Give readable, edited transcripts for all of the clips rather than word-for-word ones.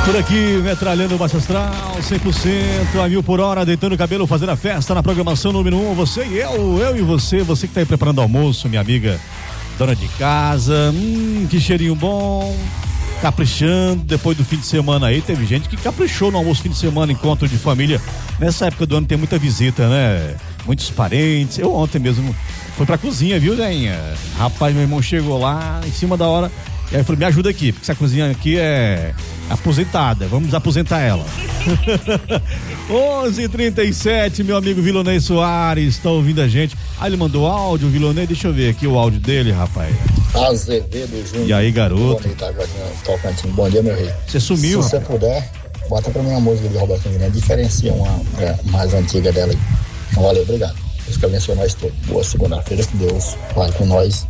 Por aqui, metralhando o Baixo Astral, 100%, a 1000 por hora, deitando o cabelo, fazendo a festa na programação número 1. Você e eu e você que tá aí preparando almoço, minha amiga dona de casa. Que cheirinho bom, caprichando. Depois do fim de semana aí, teve gente que caprichou no almoço fim de semana, encontro de família. Nessa época do ano tem muita visita, né? Muitos parentes. Eu ontem mesmo fui pra cozinha, viu, Deinha? Rapaz, meu irmão chegou lá em cima da hora. E aí falou, me ajuda aqui, porque essa cozinha aqui é aposentada, vamos aposentar ela. 11h37, meu amigo Vilonei Soares está ouvindo a gente. Ele mandou áudio, Vilonei, deixa eu ver aqui o áudio dele, rapaz. Azevedo Júnior. E aí, garoto? Tocantins. Bom dia, meu rei. Você sumiu, Se você puder, bota pra mim uma música de Roberto Miranda, diferencia uma mais antiga dela aí. Valeu, obrigado. Deus que abençoe nós todos. Boa segunda-feira, que Deus vai com nós.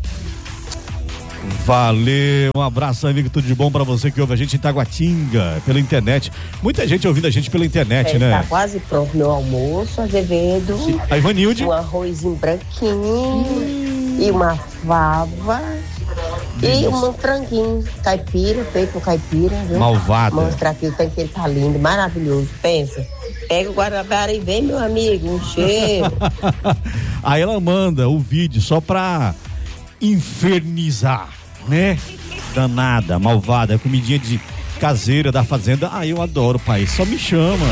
Valeu, um abraço, amigo, tudo de bom pra você que ouve a gente em Taguatinga, pela internet. Muita gente ouvindo a gente pela internet, né? Tá quase pronto meu almoço, Azevedo. A Ivanilde. Um arrozinho branquinho e uma fava e um franguinho caipira, feito com caipira, viu? Malvada. Mostrar aqui o tempero tá lindo, maravilhoso. Pensa, pega o Guarabara e vem, meu amigo, um cheiro. Aí ela manda o vídeo só pra infernizar, né? Danada, malvada, comidinha de caseira da fazenda. Eu adoro, pai, só me chama.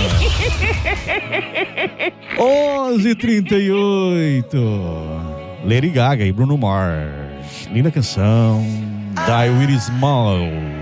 11h38. Lady Gaga e Bruno Mars, linda canção. Die With Small.